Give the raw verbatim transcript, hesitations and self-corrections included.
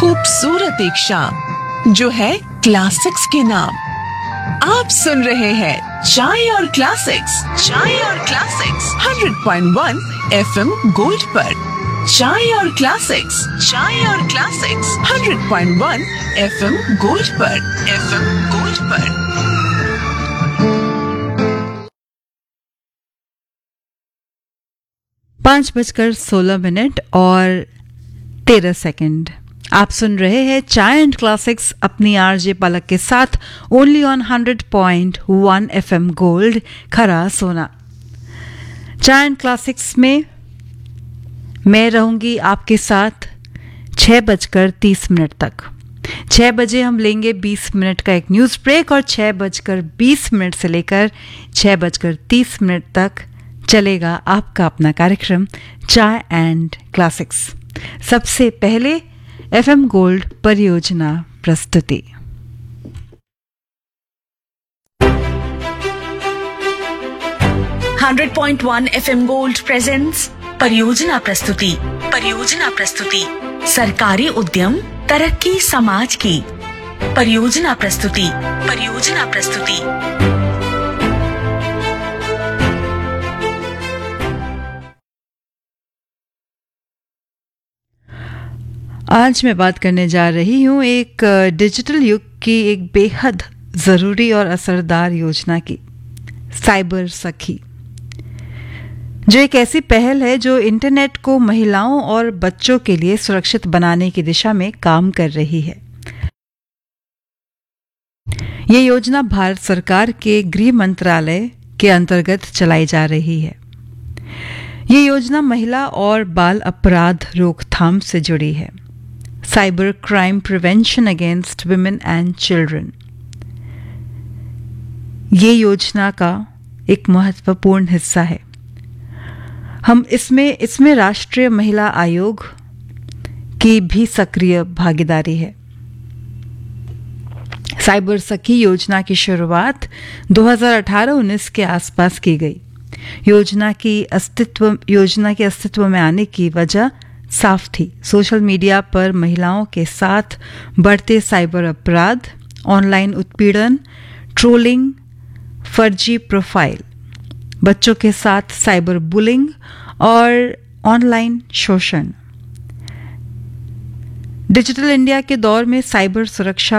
खूबसूरत एक शाम जो है क्लासिक्स के नाम। आप सुन रहे हैं चाय और क्लासिक्स, चाय और classics hundred point one FM gold पर। चाय और क्लासिक्स, चाय और classics hundred point one FM gold पर, एफएम गोल्ड पर। पांच बजकर सोलह मिनट और तेरह सेकंड। आप सुन रहे हैं चाय एंड क्लासिक्स अपनी आरजे पलक के साथ only on hundred point one FM gold खरा सोना। चाय एंड क्लासिक्स में मैं रहूंगी आपके साथ छः बजकर तीस मिनट तक। छः बजे हम लेंगे बीस मिनट का एक न्यूज़ ब्रेक और छः बजकर बीस मिनट से लेकर छः बजकर तीस मिनट तक चलेगा आपका अपना कार्यक्रम चाय एंड क्लासिक्स। सबसे पहले एफएम गोल्ड परियोजना प्रस्तुति। Hundred point one FM gold presents परियोजना प्रस्तुति। परियोजना प्रस्तुति सरकारी उद्यम तरक्की समाज की। परियोजना प्रस्तुति। परियोजना प्रस्तुति आज मैं बात करने जा रही हूँ एक डिजिटल युग की एक बेहद ज़रूरी और असरदार योजना की, साइबर सखी, जो एक ऐसी पहल है जो इंटरनेट को महिलाओं और बच्चों के लिए सुरक्षित बनाने की दिशा में काम कर रही है। ये योजना भारत सरकार के गृह मंत्रालय के अंतर्गत चलाई जा रही है। ये योजना महिला और बाल अपराध रोकथाम से जुड़ी है। Cyber crime prevention against women and children ये योजना का एक महत्वपूर्ण हिस्सा है। हम इसमें इसमें राष्ट्रीय महिला आयोग की भी सक्रिय भागीदारी है। साइबर सखी योजना की शुरुआत दो हज़ार अठारह उन्नीस के आसपास की गई। योजना की अस्तित्व योजना के अस्तित्व में आने की वजह साफ थी। सोशल मीडिया पर महिलाओं के साथ बढ़ते साइबर अपराध, ऑनलाइन उत्पीड़न, ट्रोलिंग, फर्जी प्रोफाइल, बच्चों के साथ साइबर बुलिंग और ऑनलाइन शोषण। डिजिटल इंडिया के दौर में साइबर सुरक्षा